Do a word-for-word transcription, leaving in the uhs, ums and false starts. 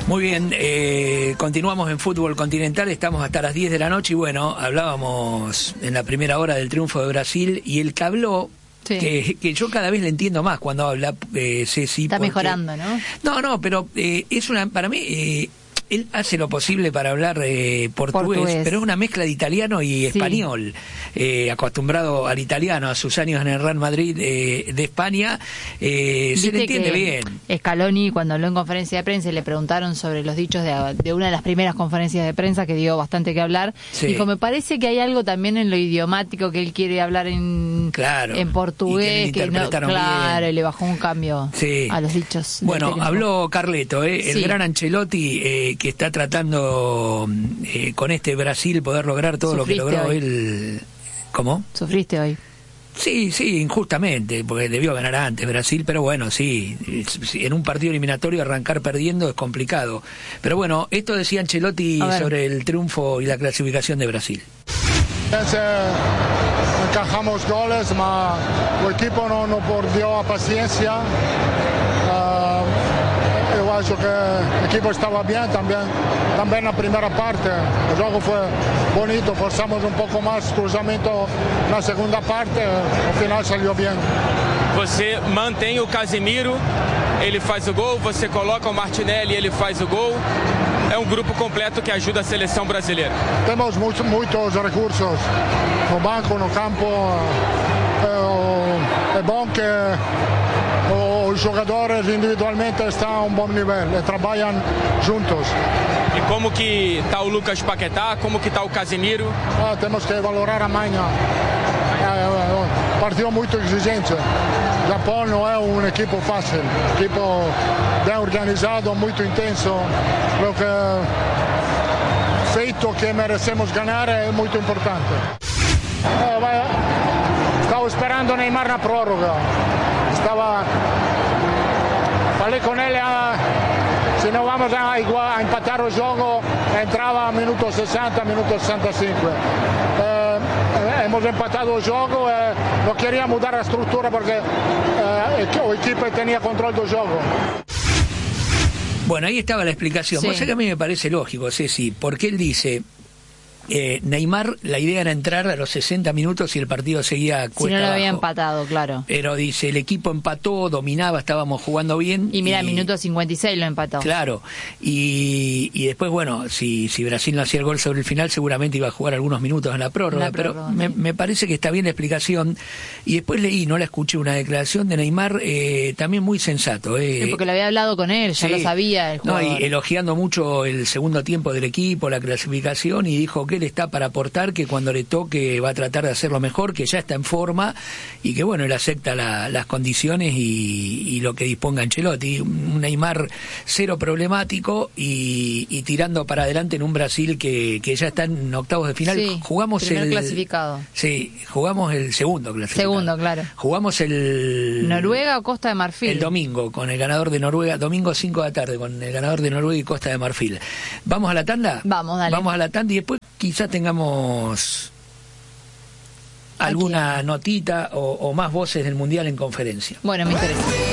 Muy bien, eh, continuamos en Fútbol Continental, estamos hasta las diez de la noche y bueno, hablábamos en la primera hora del triunfo de Brasil y el que habló, sí. que, que yo cada vez le entiendo más cuando habla, eh, Ceci. Está porque, mejorando, ¿no? No, no, pero eh, es una, para mí... Eh, él hace lo posible para hablar eh, portugués, portugués, pero es una mezcla de italiano y español. Sí. Eh, acostumbrado al italiano, a sus años en el Real Madrid eh, de España, eh, se le entiende bien. Scaloni, cuando habló en conferencia de prensa, le preguntaron sobre los dichos de, de una de las primeras conferencias de prensa que dio bastante que hablar. Sí. Dijo, me parece que hay algo también en lo idiomático que él quiere hablar en, claro, en portugués, que, que no, claro, bien. Le bajó un cambio sí. a los dichos. Bueno, habló Carleto, eh, el sí. gran Ancelotti, eh, que está tratando eh, con este Brasil poder lograr todo Sufriste lo que logró hoy. él. ¿Cómo? Sufriste hoy. Sí, sí, injustamente, porque debió ganar antes Brasil, pero bueno, sí, en un partido eliminatorio arrancar perdiendo es complicado. Pero bueno, esto decía Ancelotti sobre el triunfo y la clasificación de Brasil. Encajamos goles, ma el equipo no, no perdió paciencia. Uh, eu acho que el equipo estaba bien también, también la primera parte. El juego fue bonito, forzamos un poco más cruzamiento en la segunda parte, al final salió bien. Você mantém o Casemiro, ele faz o gol, você coloca o Martinelli, ele faz o gol. É um grupo completo que ajuda a seleção brasileira. Temos muitos, muitos recursos no banco, no campo. É, é bom que os jogadores individualmente estão a um bom nível e trabalham juntos. E como que está o Lucas Paquetá, como que está o Casemiro? Ah, temos que valorar amanhã. É um partido muito exigente. O Japão não é um equipo fácil, um equipo bem organizado, muito intenso. Creo que feito que merecemos ganhar é muito importante. É, vai, estava esperando Neymar na prórroga. Estava, falei com ele, ah, se não vamos a, igual, a empatar o jogo, entrava a minuto sessenta, minuto sessenta e cinco. Eh, hemos empatado o jogo, eh, não queria mudar a estrutura porque eh, o equipo tenía control do jogo. Bueno, ahí estaba la explicación. Sí. Vos sabés que a mí me parece lógico, Ceci, porque él dice... Eh, Neymar, la idea era entrar a los sesenta minutos y el partido seguía cuesta Si no lo abajo. había empatado, claro. Pero dice, el equipo empató, dominaba, estábamos jugando bien. Y mira, y, minuto cincuenta y seis lo empató. Claro. Y, y después, bueno, si, si Brasil no hacía el gol sobre el final, seguramente iba a jugar algunos minutos en la prórroga. La prórroga pero sí. me, me parece que está bien la explicación. Y después leí, no la escuché, una declaración de Neymar eh, también muy sensato. Eh. Sí, porque lo había hablado con él, ya sí. lo sabía el jugador. No, y elogiando mucho el segundo tiempo del equipo, la clasificación, y dijo que él está para aportar, que cuando le toque va a tratar de hacerlo mejor, que ya está en forma y que bueno, él acepta la, las condiciones y, y lo que disponga Ancelotti. Un Neymar cero problemático y, y tirando para adelante en un Brasil que, que ya está en octavos de final. Sí, jugamos primer el clasificado. Sí, jugamos el segundo clasificado. Segundo, claro. Jugamos el Noruega o Costa de Marfil. El domingo con el ganador de Noruega, domingo cinco de la tarde con el ganador de Noruega y Costa de Marfil. ¿Vamos a la tanda? Vamos, dale. Vamos a la tanda y después quizás tengamos alguna notita o, o más voces del Mundial en conferencia. Bueno, me interesa.